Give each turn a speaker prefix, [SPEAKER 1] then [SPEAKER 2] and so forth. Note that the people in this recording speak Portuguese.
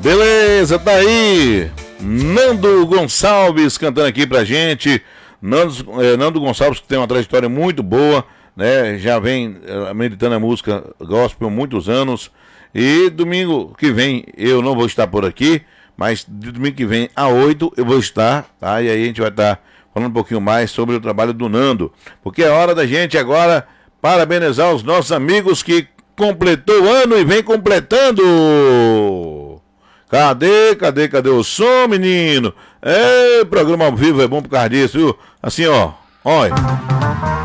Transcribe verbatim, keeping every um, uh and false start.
[SPEAKER 1] Beleza, tá aí. Nando Gonçalves cantando aqui pra gente. Nando, é, Nando Gonçalves, que tem uma trajetória muito boa, né? Já vem é, meditando a música gospel há muitos anos. E domingo que vem eu não vou estar por aqui, mas domingo que vem, às oito, eu vou estar, tá? E aí a gente vai estar falando um pouquinho mais sobre o trabalho do Nando. Porque é hora da gente agora parabenizar os nossos amigos que completou o ano e vem completando. Cadê, cadê, cadê o som, menino? É, programa ao vivo é bom por causa disso, viu? Assim, ó, olha.